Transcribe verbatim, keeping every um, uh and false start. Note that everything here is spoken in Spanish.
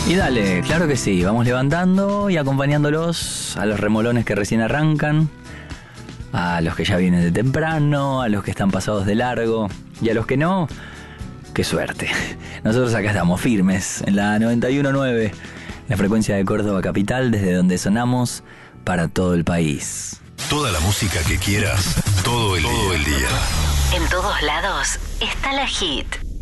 Y dale, claro que sí, vamos levantando y acompañándolos a los remolones que recién arrancan, a los que ya vienen de temprano, a los que están pasados de largo y a los que no, qué suerte. Nosotros acá estamos firmes en la noventa y uno punto nueve, la frecuencia de Córdoba Capital, desde donde sonamos para todo el país. Toda la música que quieras, todo el, todo el día. En todos lados está la Hit.